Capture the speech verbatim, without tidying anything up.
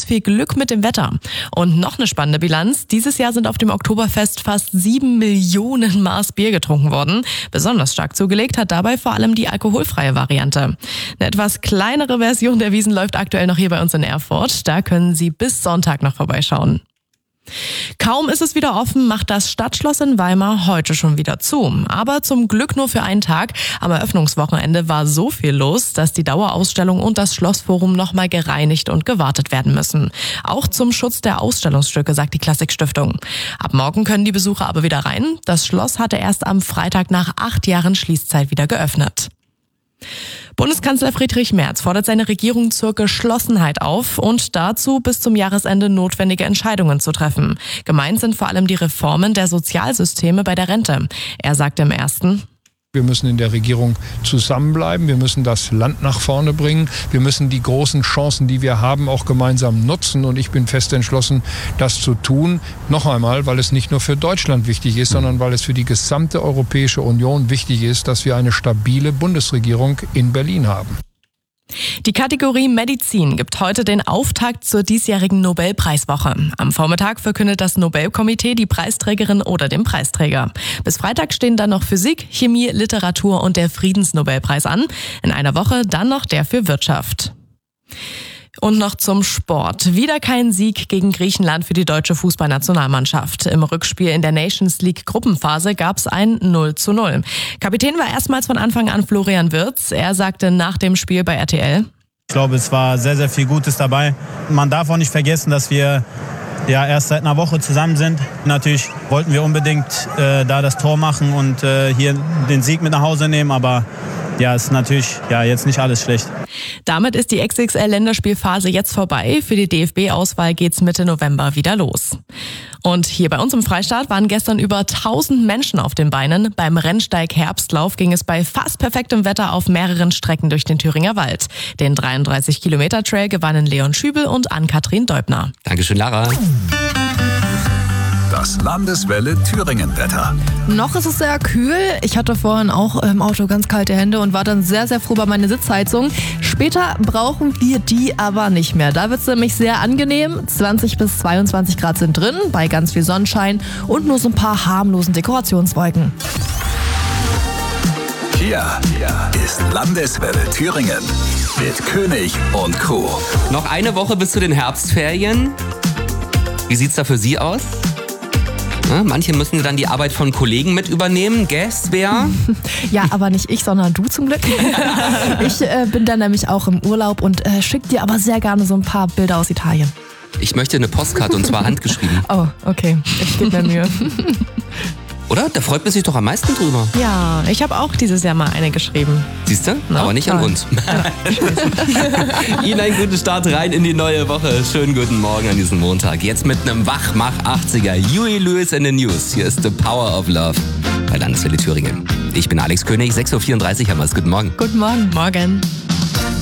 uns viel Glück mit dem Wetter. Und noch eine spannende Bilanz. Dieses Jahr sind auf dem Oktoberfest fast sieben Millionen Maß Bier getrunken worden. Besonders stark zugelegt hat dabei vor allem die alkoholfreie Variante. Eine etwas kleinere Version der Wiesn läuft aktuell noch hier bei uns in Erfurt. Da können Sie bis Sonntag noch vorbeischauen. Kaum ist es wieder offen, macht das Stadtschloss in Weimar heute schon wieder zu. Aber zum Glück nur für einen Tag. Am Eröffnungswochenende war so viel los, dass die Dauerausstellung und das Schlossforum nochmal gereinigt und gewartet werden müssen. Auch zum Schutz der Ausstellungsstücke, sagt die Klassikstiftung. Ab morgen können die Besucher aber wieder rein. Das Schloss hatte erst am Freitag nach acht Jahren Schließzeit wieder geöffnet. Bundeskanzler Friedrich Merz fordert seine Regierung zur Geschlossenheit auf und dazu, bis zum Jahresende notwendige Entscheidungen zu treffen. Gemeint sind vor allem die Reformen der Sozialsysteme bei der Rente. Er sagte im ersten: Wir müssen in der Regierung zusammenbleiben, wir müssen das Land nach vorne bringen, wir müssen die großen Chancen, die wir haben, auch gemeinsam nutzen und ich bin fest entschlossen, das zu tun. Noch einmal, weil es nicht nur für Deutschland wichtig ist, sondern weil es für die gesamte Europäische Union wichtig ist, dass wir eine stabile Bundesregierung in Berlin haben. Die Kategorie Medizin gibt heute den Auftakt zur diesjährigen Nobelpreiswoche. Am Vormittag verkündet das Nobelkomitee die Preisträgerin oder den Preisträger. Bis Freitag stehen dann noch Physik, Chemie, Literatur und der Friedensnobelpreis an. In einer Woche dann noch der für Wirtschaft. Und noch zum Sport. Wieder kein Sieg gegen Griechenland für die deutsche Fußballnationalmannschaft. Im Rückspiel in der Nations League Gruppenphase gab es ein null zu null. Kapitän war erstmals von Anfang an Florian Wirtz. Er sagte nach dem Spiel bei R T L: Ich glaube, es war sehr, sehr viel Gutes dabei. Man darf auch nicht vergessen, dass wir ja erst seit einer Woche zusammen sind. Natürlich wollten wir unbedingt äh, da das Tor machen und äh, hier den Sieg mit nach Hause nehmen, aber ja, ist natürlich ja jetzt nicht alles schlecht. Damit ist die X X L-Länderspielphase jetzt vorbei. Für die D F B-Auswahl geht's Mitte November wieder los. Und hier bei uns im Freistaat waren gestern über tausend Menschen auf den Beinen. Beim Rennsteig Herbstlauf ging es bei fast perfektem Wetter auf mehreren Strecken durch den Thüringer Wald. Den dreiunddreißig Kilometer Trail gewannen Leon Schübel und Ann-Kathrin Deubner. Dankeschön, Lara. Das Landeswelle Thüringen-Wetter. Noch ist es sehr kühl. Ich hatte vorhin auch im Auto ganz kalte Hände und war dann sehr, sehr froh über meine Sitzheizung. Später brauchen wir die aber nicht mehr. Da wird es nämlich sehr angenehm. zwanzig bis zweiundzwanzig Grad sind drin, bei ganz viel Sonnenschein und nur so ein paar harmlosen Dekorationswolken. Hier ist Landeswelle Thüringen mit König und Crew. Noch eine Woche bis zu den Herbstferien. Wie sieht's da für Sie aus? Manche müssen dann die Arbeit von Kollegen mit übernehmen. Guess wer? Ja, aber nicht ich, sondern du zum Glück. Ich äh, bin dann nämlich auch im Urlaub und äh, schick dir aber sehr gerne so ein paar Bilder aus Italien. Ich möchte eine Postkarte und zwar handgeschrieben. Oh, okay. Ich gebe mir Mühe. Oder? Da freut man sich doch am meisten drüber. Ja, ich habe auch dieses Jahr mal eine geschrieben. Siehst du? Na, aber nicht toll. an uns. Ja. Ihnen einen guten Start rein in die neue Woche. Schönen guten Morgen an diesem Montag. Jetzt mit einem Wachmach-achtziger. Huey Lewis in the News. Hier ist The Power of Love bei Landeswelle Thüringen. Ich bin Alex König, sechs Uhr vierunddreißig haben wir es. Guten Morgen. Guten Morgen. Morgen.